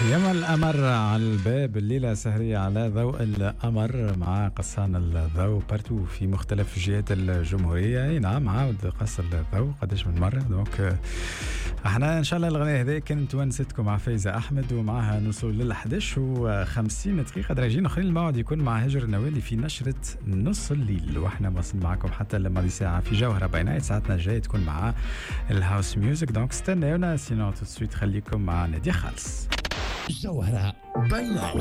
يما القمر على الباب، الليلة سهرية على ضوء القمر مع قصان الضوء بارتو في مختلف جهات الجمهورية. اي نعم، عاود قص الضوء قداش من مرة. دونك احنا ان شاء الله الغنية هذه كانت ونستكم مع فايزة احمد، ومعها نوصل لل 11:50 دقيقة. راجعين اخرين الموعد يكون مع هجر النوالي في نشرة نص الليل، واحنا واصل معكم حتى لما دي ساعة في جوهرة بينات. ساعتنا الجاية تكون مع الهاوس ميوزك، دونك استناونا. سينو تو سويت خليكم مع نادية خالص. جوهرة باينة.